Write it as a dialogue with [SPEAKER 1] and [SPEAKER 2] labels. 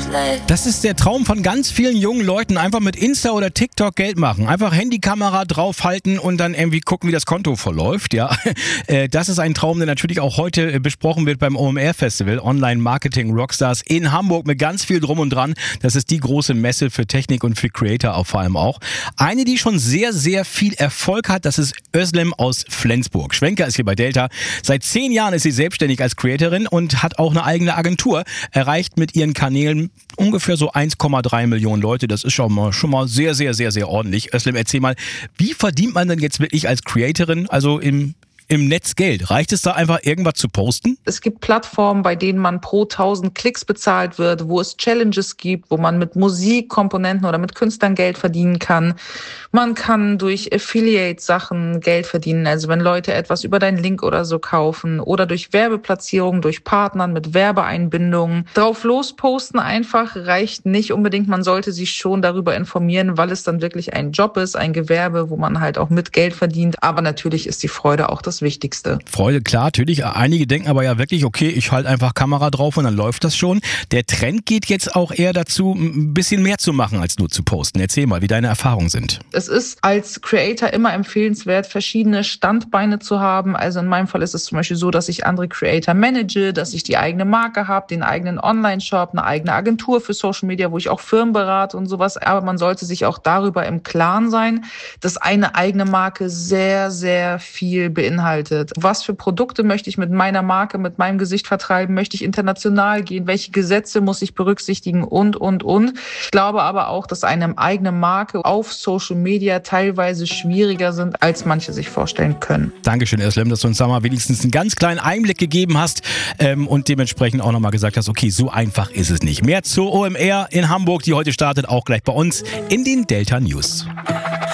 [SPEAKER 1] Das ist der Traum von ganz vielen jungen Leuten, einfach mit Insta oder TikTok Geld machen. Einfach Handykamera draufhalten und dann irgendwie gucken, wie das Konto verläuft. Ja, das ist ein Traum, der natürlich auch heute besprochen wird beim OMR-Festival, Online Marketing Rockstars in Hamburg mit ganz viel drum und dran. Das ist die große Messe für Technik und für Creator auch vor allem auch. Eine, die schon sehr, sehr viel Erfolg hat, das ist Özlem aus Flensburg. Schwenker ist hier bei Delta. Seit 10 Jahren ist sie selbstständig als Creatorin und hat auch eine eigene Agentur. Erreicht mit ihren Kanälen ungefähr so 1,3 Millionen Leute. Das ist schon mal sehr, sehr, sehr, sehr ordentlich. Özlem, erzähl mal, wie verdient man denn jetzt wirklich als Creatorin, also im Netz Geld? Reicht es da einfach, irgendwas zu posten?
[SPEAKER 2] Es gibt Plattformen, bei denen man pro 1000 Klicks bezahlt wird, wo es Challenges gibt, wo man mit Musikkomponenten oder mit Künstlern Geld verdienen kann. Man kann durch Affiliate-Sachen Geld verdienen, also wenn Leute etwas über deinen Link oder so kaufen oder durch Werbeplatzierungen, durch Partnern mit Werbeeinbindungen. Drauf losposten einfach reicht nicht unbedingt. Man sollte sich schon darüber informieren, weil es dann wirklich ein Job ist, ein Gewerbe, wo man halt auch mit Geld verdient. Aber natürlich ist die Freude auch das Wichtigste.
[SPEAKER 1] Freude, klar, natürlich. Einige denken aber ja wirklich, okay, ich halte einfach Kamera drauf und dann läuft das schon. Der Trend geht jetzt auch eher dazu, ein bisschen mehr zu machen, als nur zu posten. Erzähl mal, wie deine Erfahrungen sind.
[SPEAKER 2] Es ist als Creator immer empfehlenswert, verschiedene Standbeine zu haben. Also in meinem Fall ist es zum Beispiel so, dass ich andere Creator manage, dass ich die eigene Marke habe, den eigenen Online-Shop, eine eigene Agentur für Social Media, wo ich auch Firmen berate und sowas. Aber man sollte sich auch darüber im Klaren sein, dass eine eigene Marke sehr, sehr viel beinhaltet. Was für Produkte möchte ich mit meiner Marke, mit meinem Gesicht vertreiben? Möchte ich international gehen? Welche Gesetze muss ich berücksichtigen? Und. Ich glaube aber auch, dass eine eigene Marke auf Social Media teilweise schwieriger sind, als manche sich vorstellen können.
[SPEAKER 1] Dankeschön, Özlem, dass du uns da mal wenigstens einen ganz kleinen Einblick gegeben hast und dementsprechend auch nochmal gesagt hast, okay, so einfach ist es nicht. Mehr zur OMR in Hamburg, die heute startet, auch gleich bei uns in den Delta News.